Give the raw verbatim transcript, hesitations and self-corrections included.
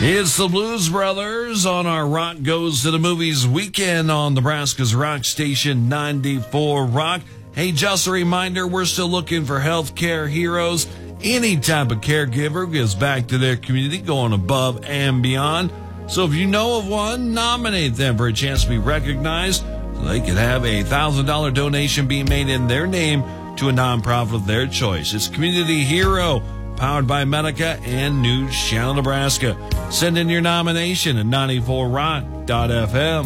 It's the Blues Brothers on our Rock Goes to the Movies weekend on Nebraska's Rock Station ninety-four Rock. Hey, just a reminder, we're still looking for healthcare heroes. Any type of caregiver gives back to their community, going above and beyond. So if you know of one, nominate them for a chance to be recognized so they could have a one thousand dollars donation being made in their name to a nonprofit of their choice. It's Community Hero, powered by Medica and News Channel Nebraska. Send in your nomination at ninety-four rock dot f m.